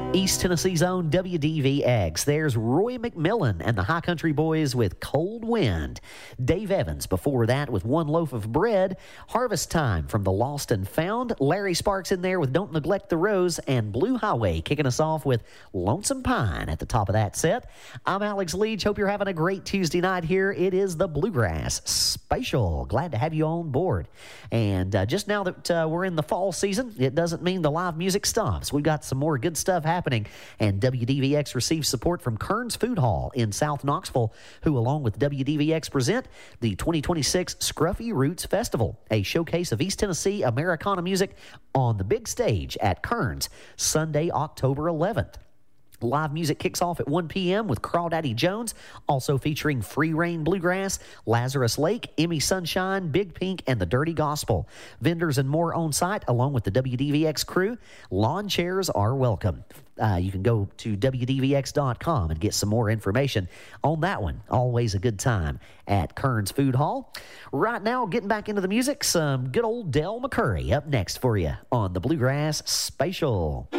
East Tennessee's own WDVX. There's Roy McMillan and the High Country Boys with Cold Wind. Dave Evans before that with One Loaf of Bread. Harvest Time from the Lost and Found. Larry Sparks in there with Don't Neglect the Rose. And Blue Highway kicking us off with Lonesome Pine at the top of that set. I'm Alex Leach. Hope you're having a great Tuesday night here. It is the Bluegrass Special. Glad to have you on board. And just now that we're in the fall season, it doesn't mean the live music stops. We've got some more good stuff happening. And WDVX receives support from Kearns Food Hall in South Knoxville, who along with WDVX present the 2026 Scruffy Roots Festival, a showcase of East Tennessee Americana music on the big stage at Kearns, Sunday, October 11th. Live music kicks off at 1 p.m. with Crawdaddy Jones, also featuring Free Reign Bluegrass, Lazarus Lake, Emmy Sunshine, Big Pink, and the Dirty Gospel. Vendors and more on site, along with the WDVX crew. Lawn chairs are welcome. You can go to WDVX.com and get some more information on that one. Always a good time at Kearns Food Hall. Right now, getting back into the music, some good old Del McCoury up next for you on the Bluegrass Special.